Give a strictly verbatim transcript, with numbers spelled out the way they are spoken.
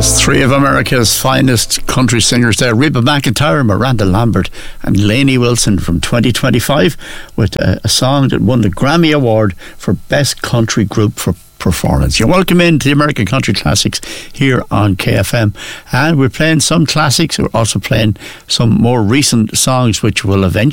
Yes, three of America's finest country singers there. Reba McEntire, Miranda Lambert and Lainey Wilson from twenty twenty-five with a, a song that won the Grammy Award for Best Country Group for Performance. You're welcome into the American Country Classics here on K F M, and we're playing some classics. We're also playing some more recent songs which will eventually